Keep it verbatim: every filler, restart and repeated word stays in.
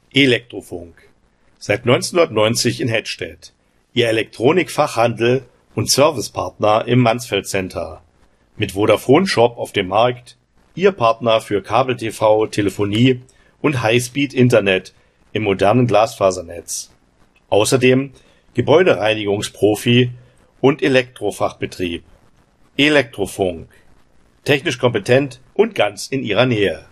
Elektrofunk. Seit neunzehnhundertneunzig in Hettstedt. Ihr Elektronikfachhandel und Servicepartner im Mansfeld Center. Mit Vodafone Shop auf dem Markt. Ihr Partner für Kabel-T V, Telefonie und Highspeed-Internet im modernen Glasfasernetz. Außerdem Gebäudereinigungsprofi und Elektrofachbetrieb. Elektrofunk. Technisch kompetent und ganz in Ihrer Nähe.